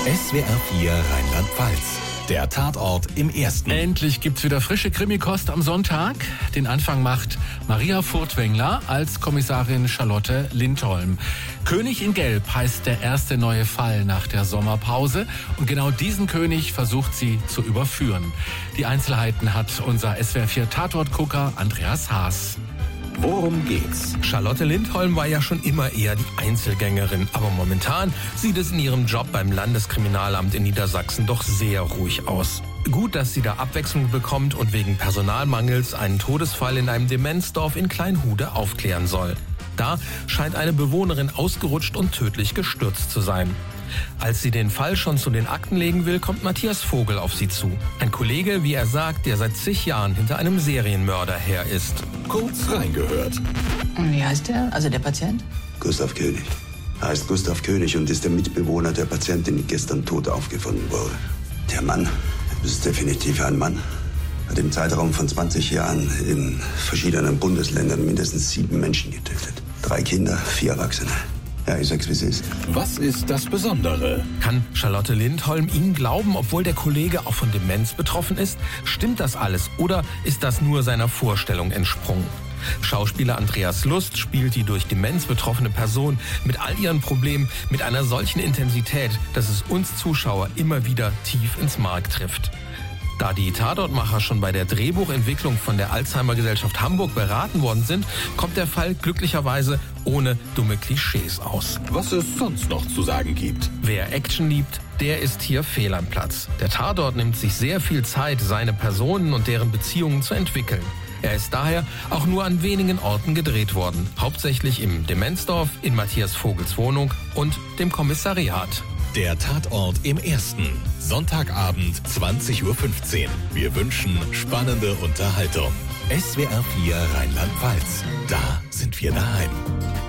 SWR 4 Rheinland-Pfalz. Der Tatort im Ersten. Endlich gibt's wieder frische Krimikost am Sonntag. Den Anfang macht Maria Furtwängler als Kommissarin Charlotte Lindholm. König in Gelb heißt der erste neue Fall nach der Sommerpause. Und genau diesen König versucht sie zu überführen. Die Einzelheiten hat unser SWR 4 Tatortgucker Andreas Haas. Worum geht's? Charlotte Lindholm war ja schon immer eher die Einzelgängerin. Aber momentan sieht es in ihrem Job beim Landeskriminalamt in Niedersachsen doch sehr ruhig aus. Gut, dass sie da Abwechslung bekommt und wegen Personalmangels einen Todesfall in einem Demenzdorf in Kleinhude aufklären soll. Da scheint eine Bewohnerin ausgerutscht und tödlich gestürzt zu sein. Als sie den Fall schon zu den Akten legen will, kommt Matthias Vogel auf sie zu. Ein Kollege, wie er sagt, der seit zig Jahren hinter einem Serienmörder her ist. Kurz reingehört. Und wie heißt der? Also der Patient? Gustav König. Er heißt Gustav König und ist der Mitbewohner der Patientin, die gestern tot aufgefunden wurde. Der Mann, das ist definitiv ein Mann, hat im Zeitraum von 20 Jahren in verschiedenen Bundesländern mindestens 7 Menschen getötet. 3 Kinder, 4 Erwachsene. Ja, ich sag's, wie es ist. Was ist das Besondere? Kann Charlotte Lindholm ihm glauben, obwohl der Kollege auch von Demenz betroffen ist? Stimmt das alles oder ist das nur seiner Vorstellung entsprungen? Schauspieler Andreas Lust spielt die durch Demenz betroffene Person mit all ihren Problemen mit einer solchen Intensität, dass es uns Zuschauer immer wieder tief ins Mark trifft. Da die Tatortmacher schon bei der Drehbuchentwicklung von der Alzheimer-Gesellschaft Hamburg beraten worden sind, kommt der Fall glücklicherweise ohne dumme Klischees aus. Was es sonst noch zu sagen gibt. Wer Action liebt, der ist hier fehl am Platz. Der Tatort nimmt sich sehr viel Zeit, seine Personen und deren Beziehungen zu entwickeln. Er ist daher auch nur an wenigen Orten gedreht worden. Hauptsächlich im Demenzdorf, in Matthias Vogels Wohnung und dem Kommissariat. Der Tatort im Ersten. Sonntagabend 20:15 Uhr. Wir wünschen spannende Unterhaltung. SWR 4 Rheinland-Pfalz. Da sind wir daheim.